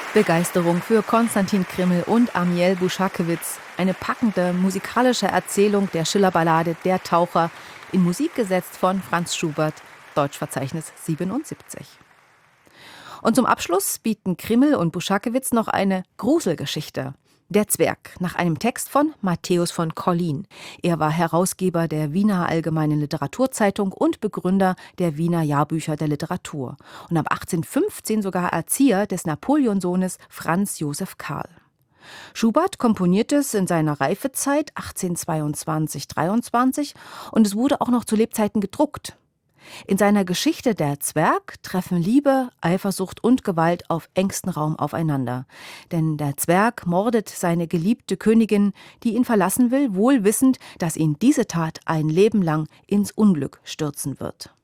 Begeisterung für Konstantin Krimmel und Amiel Buschakewitz. Eine packende musikalische Erzählung der Schillerballade Der Taucher, in Musik gesetzt von Franz Schubert, Deutschverzeichnis 77. Und zum Abschluss bieten Krimmel und Buschakewitz noch eine Gruselgeschichte. Der Zwerg, nach einem Text von Matthäus von Kollin. Er war Herausgeber der Wiener Allgemeinen Literaturzeitung und Begründer der Wiener Jahrbücher der Literatur. Und ab 1815 sogar Erzieher des Napoleonsohnes Franz Josef Karl. Schubert komponierte es in seiner Reifezeit 1822/23 und es wurde auch noch zu Lebzeiten gedruckt. In seiner Geschichte Der Zwerg treffen Liebe, Eifersucht und Gewalt auf engstem Raum aufeinander. Denn der Zwerg mordet seine geliebte Königin, die ihn verlassen will, wohl wissend, dass ihn diese Tat ein Leben lang ins Unglück stürzen wird.